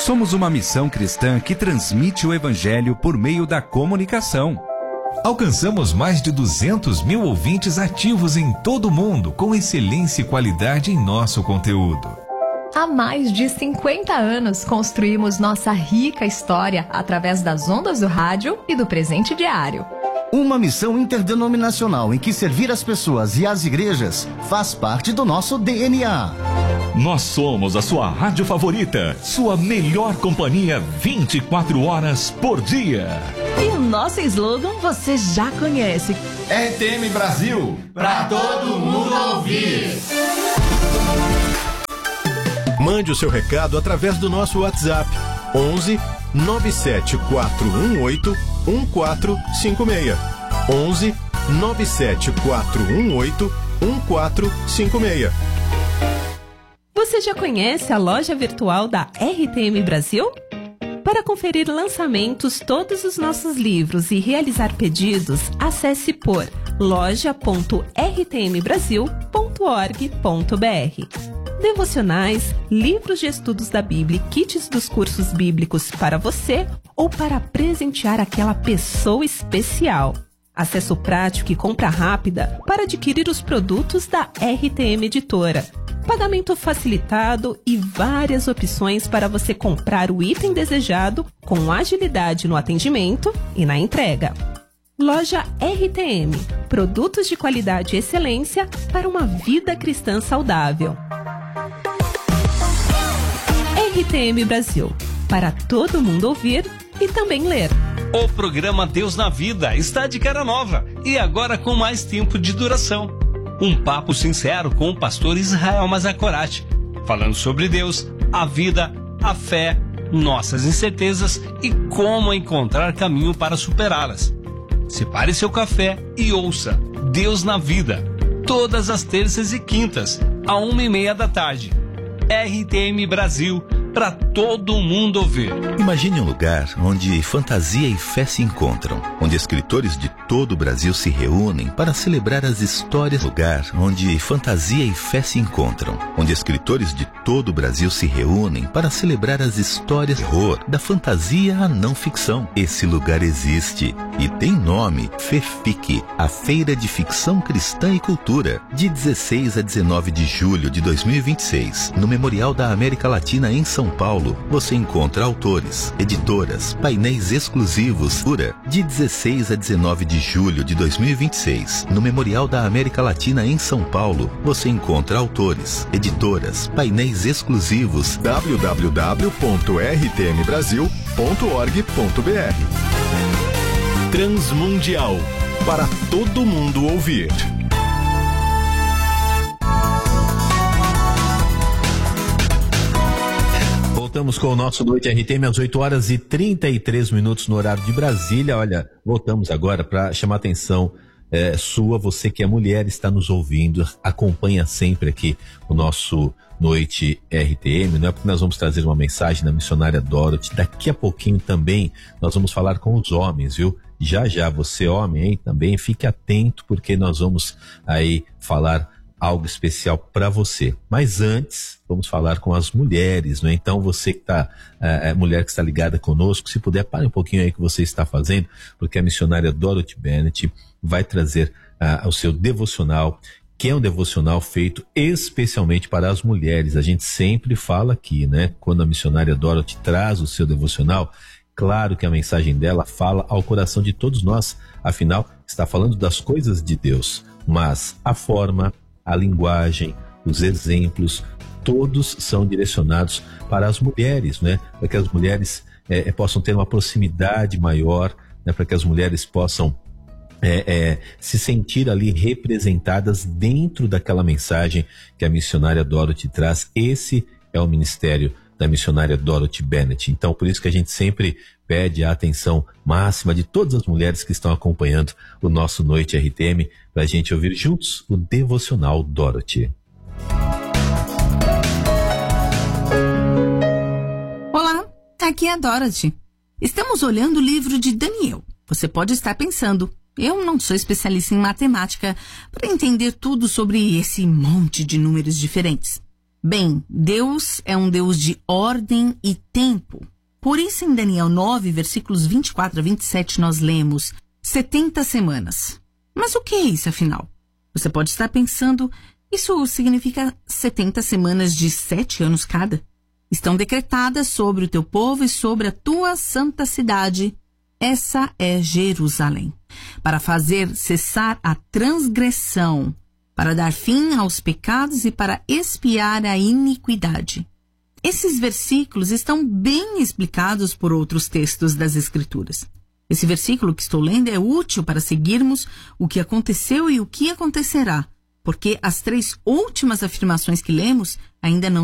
Somos uma missão cristã que transmite o Evangelho por meio da comunicação. Alcançamos mais de 200 mil ouvintes ativos em todo o mundo, com excelência e qualidade em nosso conteúdo. Há mais de 50 anos construímos nossa rica história através das ondas do rádio e do presente diário. Uma missão interdenominacional em que servir as pessoas e as igrejas faz parte do nosso DNA. Nós somos a sua rádio favorita, sua melhor companhia 24 horas por dia. E o nosso slogan você já conhece. RTM Brasil, pra todo mundo ouvir. Mande o seu recado através do nosso WhatsApp 11 97418 1456. 11 97418 1456. Você já conhece a loja virtual da RTM Brasil? Para conferir lançamentos, todos os nossos livros e realizar pedidos, acesse por loja.rtmbrasil.org.br. Devocionais, livros de estudos da Bíblia e kits dos cursos bíblicos para você ou para presentear aquela pessoa especial. Acesso prático e compra rápida para adquirir os produtos da RTM Editora. Pagamento facilitado e várias opções para você comprar o item desejado com agilidade no atendimento e na entrega. Loja RTM. Produtos de qualidade e excelência para uma vida cristã saudável. RTM Brasil, para todo mundo ouvir e também ler. O programa Deus na Vida está de cara nova e agora com mais tempo de duração. Um papo sincero com o pastor Israel Mazakorati, falando sobre Deus, a vida, a fé, nossas incertezas e como encontrar caminho para superá-las. Separe seu café e ouça Deus na Vida, todas as terças e quintas, à 1:30 da tarde. RTM Brasil, para todo mundo ouvir. Imagine um lugar onde fantasia e fé se encontram, onde escritores de todo o Brasil se reúnem para celebrar as histórias. Lugar onde fantasia e fé se encontram, onde escritores de todo o Brasil se reúnem para celebrar as histórias de terror, da fantasia à não ficção. Esse lugar existe e tem nome: FEFIC, a Feira de Ficção Cristã e Cultura, de 16 a 19 de julho de 2026, no Memorial da América Latina em São Paulo. Você encontra autores, editoras, painéis exclusivos. De 16 a 19 de julho de 2026, no Memorial da América Latina em São Paulo, você encontra autores, editoras, painéis exclusivos. www.rtmbrasil.org.br. Transmundial, para todo mundo ouvir. Voltamos com o nosso Noite RTM às 8 horas e 33 minutos no horário de Brasília. Olha, voltamos agora para chamar a atenção sua, você que é mulher, está nos ouvindo, acompanha sempre aqui o nosso Noite RTM, não é porque nós vamos trazer uma mensagem da missionária Dorothy. Daqui a pouquinho também nós vamos falar com os homens, viu? Já, você homem aí também, fique atento, porque nós vamos aí falar algo especial para você. Mas antes, vamos falar com as mulheres, né? Então você que está, mulher que está ligada conosco, se puder, pare um pouquinho aí o que você está fazendo, porque a missionária Dorothy Bennett vai trazer o seu devocional, que é um devocional feito especialmente para as mulheres. A gente sempre fala aqui, né? Quando a missionária Dorothy traz o seu devocional, claro que a mensagem dela fala ao coração de todos nós, afinal, está falando das coisas de Deus, mas a forma, a linguagem, os exemplos, todos são direcionados para as mulheres, né? Para que as mulheres possam ter uma proximidade maior, né? Para que as mulheres possam se sentir ali representadas dentro daquela mensagem que a missionária Dorothy traz. Esse é o ministério da missionária Dorothy Bennett. Então, por isso que a gente sempre pede a atenção máxima de todas as mulheres que estão acompanhando o nosso Noite RTM, para a gente ouvir juntos o devocional Dorothy. Olá, aqui é a Dorothy. Estamos olhando o livro de Daniel. Você pode estar pensando, eu não sou especialista em matemática para entender tudo sobre esse monte de números diferentes. Bem, Deus é um Deus de ordem e tempo. Por isso, em Daniel 9, versículos 24 a 27, nós lemos 70 semanas. Mas o que é isso, afinal? Você pode estar pensando, isso significa 70 semanas de 7 anos cada? Estão decretadas sobre o teu povo e sobre a tua santa cidade. Essa é Jerusalém, para fazer cessar a transgressão, para dar fim aos pecados e para expiar a iniquidade. Esses versículos estão bem explicados por outros textos das Escrituras. Esse versículo que estou lendo é útil para seguirmos o que aconteceu e o que acontecerá, porque as 3 últimas afirmações que lemos ainda não